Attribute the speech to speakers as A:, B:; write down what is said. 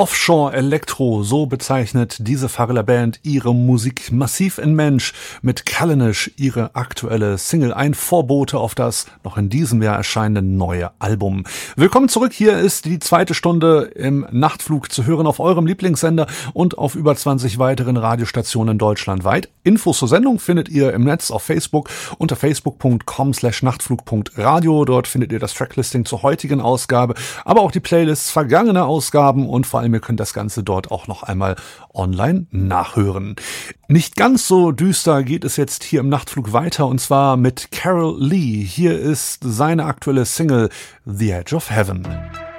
A: Offshore Electro, so bezeichnet diese Farriller Band ihre Musik. Massiv in Mensch mit Callanish ihre aktuelle Single, ein Vorbote auf das noch in diesem Jahr erscheinende neue Album. Willkommen zurück, hier ist die zweite Stunde im Nachtflug zu hören auf eurem Lieblingssender und auf über 20 weiteren Radiostationen deutschlandweit. Infos zur Sendung findet ihr im Netz auf Facebook unter facebook.com/nachtflug.radio. Dort findet ihr das Tracklisting zur heutigen Ausgabe, aber auch die Playlists vergangener Ausgaben und vor allem ihr könnt das Ganze dort auch noch einmal online nachhören. Nicht ganz so düster geht es jetzt hier im Nachtflug weiter und zwar mit Carol Lee. Hier ist seine aktuelle Single The Edge of Heaven.